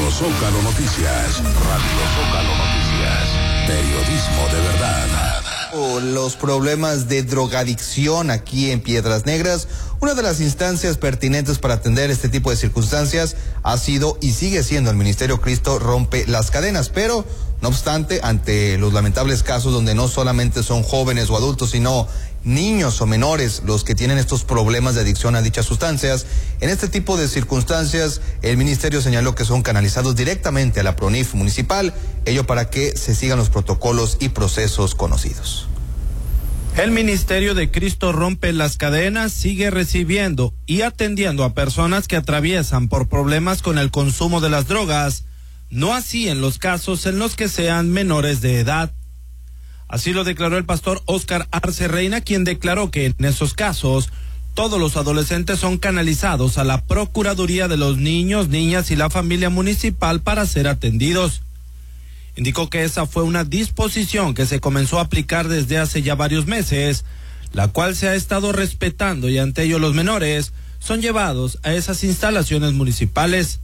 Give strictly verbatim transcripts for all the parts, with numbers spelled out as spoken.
Radio Zócalo Noticias, Radio Zócalo Noticias, periodismo de verdad. Los problemas de drogadicción aquí en Piedras Negras. Una de las instancias pertinentes para atender este tipo de circunstancias ha sido y sigue siendo el Ministerio Cristo Rompe las Cadenas, pero no obstante, ante los lamentables casos donde no solamente son jóvenes o adultos, sino niños o menores los que tienen estos problemas de adicción a dichas sustancias, en este tipo de circunstancias el ministerio señaló que son canalizados directamente a la PRONIF municipal, ello para que se sigan los protocolos y procesos conocidos. El Ministerio de Cristo Rompe las Cadenas sigue recibiendo y atendiendo a personas que atraviesan por problemas con el consumo de las drogas, no así en los casos en los que sean menores de edad. Así lo declaró el pastor Óscar Arce Reina, quien declaró que en esos casos todos los adolescentes son canalizados a la Procuraduría de los Niños, Niñas y la Familia Municipal para ser atendidos. Indicó que esa fue una disposición que se comenzó a aplicar desde hace ya varios meses, la cual se ha estado respetando y ante ello los menores son llevados a esas instalaciones municipales.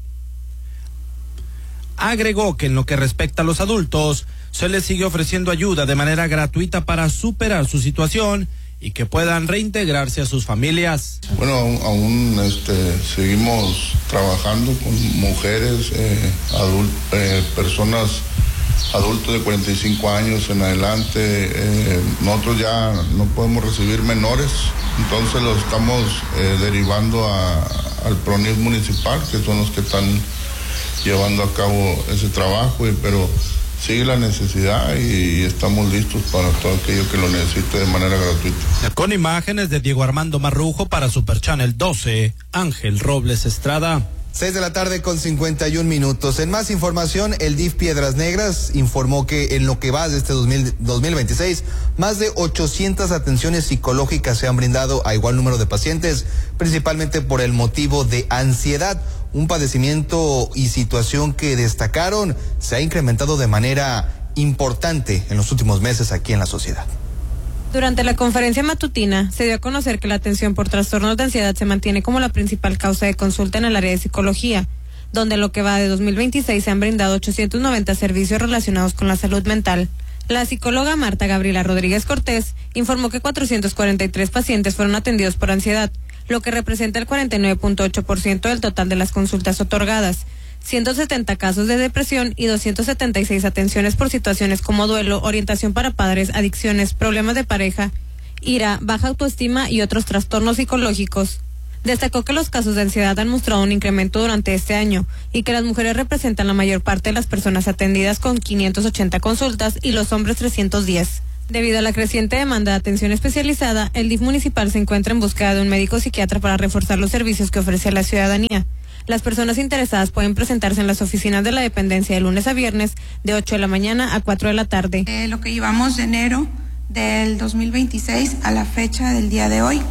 Agregó que en lo que respecta a los adultos, se les sigue ofreciendo ayuda de manera gratuita para superar su situación y que puedan reintegrarse a sus familias. Bueno, aún, aún este, seguimos trabajando con mujeres, eh, adult, eh, personas adultos de cuarenta y cinco años en adelante. Eh, nosotros ya no podemos recibir menores, entonces los estamos eh, derivando a, al PRONIF municipal, que son los que están llevando a cabo ese trabajo, y, pero sigue la necesidad y, y estamos listos para todo aquello que lo necesite de manera gratuita. Con imágenes de Diego Armando Marrujo para Super Channel doce, Ángel Robles Estrada. Seis de la tarde con cincuenta y un minutos. En más información, el D I F Piedras Negras informó que en lo que va de este dos mil veintiséis, más de ochocientas atenciones psicológicas se han brindado a igual número de pacientes, principalmente por el motivo de ansiedad, un padecimiento y situación que destacaron se ha incrementado de manera importante en los últimos meses aquí en la sociedad. Durante la conferencia matutina, se dio a conocer que la atención por trastornos de ansiedad se mantiene como la principal causa de consulta en el área de psicología, donde en lo que va de dos mil veintiséis se han brindado ochocientos noventa servicios relacionados con la salud mental. La psicóloga Marta Gabriela Rodríguez Cortés informó que cuatrocientos cuarenta y tres pacientes fueron atendidos por ansiedad, lo que representa el cuarenta y nueve punto ocho por ciento del total de las consultas otorgadas, ciento setenta casos de depresión y doscientas setenta y seis atenciones por situaciones como duelo, orientación para padres, adicciones, problemas de pareja, ira, baja autoestima y otros trastornos psicológicos. Destacó que los casos de ansiedad han mostrado un incremento durante este año y que las mujeres representan la mayor parte de las personas atendidas con quinientas ochenta consultas y los hombres trescientos diez. Debido a la creciente demanda de atención especializada, el D I F municipal se encuentra en búsqueda de un médico psiquiatra para reforzar los servicios que ofrece a la ciudadanía. Las personas interesadas pueden presentarse en las oficinas de la dependencia de lunes a viernes de ocho de la mañana a cuatro de la tarde. Eh, lo que llevamos de enero del dos mil veintiséis a la fecha del día de hoy.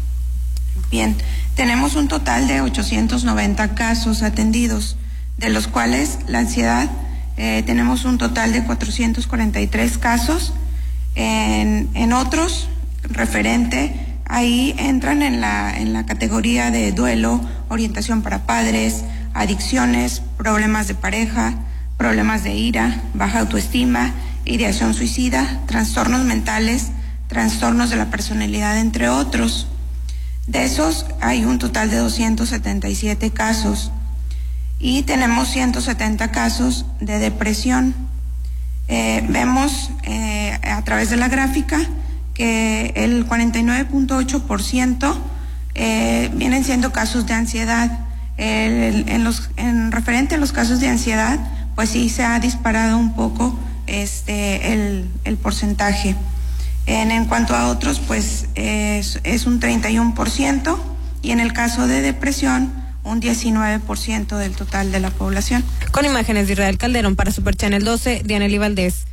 Bien, tenemos un total de ochocientos noventa casos atendidos, de los cuales la ansiedad eh, tenemos un total de cuatrocientos cuarenta y tres casos. En, en otros, referente, ahí entran en la, en la categoría de duelo, orientación para padres, adicciones, problemas de pareja, problemas de ira, baja autoestima, ideación suicida, trastornos mentales, trastornos de la personalidad, entre otros. De esos hay un total de doscientos setenta y siete casos y tenemos ciento setenta casos de depresión. Eh, vemos eh, a través de la gráfica que el cuarenta y nueve punto ocho por ciento eh, vienen siendo casos de ansiedad. El, en, los, en referente a los casos de ansiedad, pues sí se ha disparado un poco este el, el porcentaje. En, en cuanto a otros, pues es, es un treinta y uno por ciento y en el caso de depresión, un diecinueve por ciento del total de la población. Con imágenes de Israel Calderón para Super Channel doce, Dianely Valdés.